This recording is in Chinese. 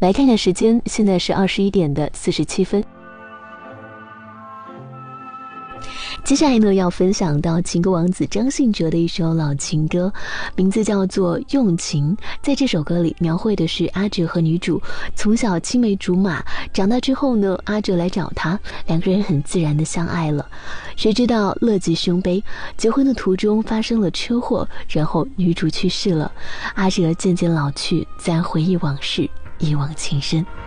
来看看时间，现在是21:47。接下来呢，要分享到情歌王子张信哲的一首老情歌，名字叫做《用情》。在这首歌里，描绘的是阿哲和女主从小青梅竹马，长大之后呢，阿哲来找她，两个人很自然的相爱了。谁知道乐极生悲，结婚的途中发生了车祸，然后女主去世了，阿哲渐渐老去，自然回忆往事，一往情深。